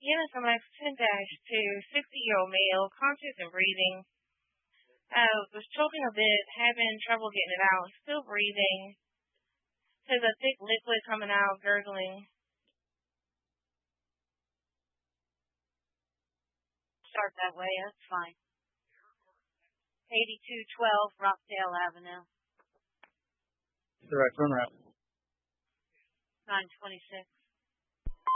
Yes, I'm at 10-2, 60-year-old male, conscious and breathing. Was choking a bit, having trouble getting it out, still breathing. There's a thick liquid coming out, gurgling. Start that way. That's fine. 8212 Rockdale Avenue, Direct run route. 926.